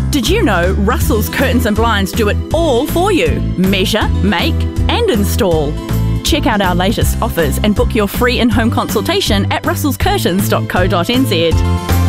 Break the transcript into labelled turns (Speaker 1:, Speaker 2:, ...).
Speaker 1: Did you know Russell's Curtains and Blinds do it all for you? Measure, make and install. Check out our latest offers and book your free in-home consultation at russellscurtains.co.nz.